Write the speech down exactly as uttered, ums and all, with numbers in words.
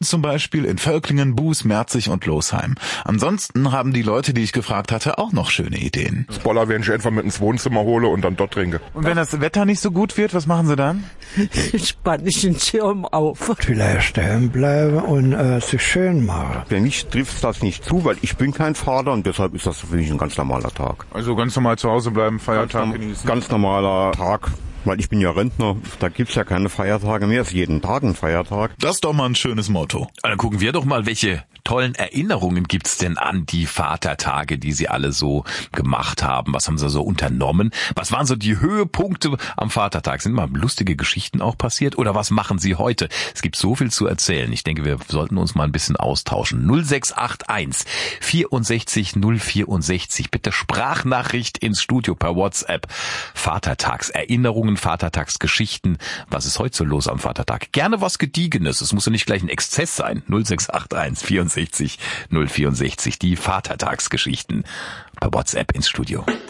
Dresden zum Beispiel, in Völklingen, Buß, Merzig und Losheim. Ansonsten haben die Leute, die ich gefragt hatte, auch noch schöne Ideen. Das Boller werden ich einfach mit ins Wohnzimmer hole und dann dort trinke. Und wenn das Wetter nicht so gut wird, was machen Sie dann? Spann ich den Schirm auf. Vielleicht stehen bleiben und äh, sich schön machen. Für mich trifft das nicht zu, weil ich bin kein Vater und deshalb ist das für mich ein ganz normaler Tag. Also ganz normal zu Hause bleiben, Feiertag genießen. Ganz normaler Tag. Weil ich bin ja Rentner, da gibt's ja keine Feiertage mehr, ist jeden Tag ein Feiertag. Das ist doch mal ein schönes Motto. Dann gucken wir doch mal, welche tollen Erinnerungen gibt's denn an die Vatertage, die Sie alle so gemacht haben? Was haben Sie so unternommen? Was waren so die Höhepunkte am Vatertag? Sind mal lustige Geschichten auch passiert? Oder was machen Sie heute? Es gibt so viel zu erzählen. Ich denke, wir sollten uns mal ein bisschen austauschen. null sechs acht eins vierundsechzig null vierundsechzig. Bitte Sprachnachricht ins Studio per WhatsApp. Vatertagserinnerungen, Vatertagsgeschichten. Was ist heute so los am Vatertag? Gerne was Gediegenes. Es muss ja nicht gleich ein Exzess sein. null sechs acht eins vierundsechzig null vierundsechzig. Die Vatertagsgeschichten per WhatsApp ins Studio.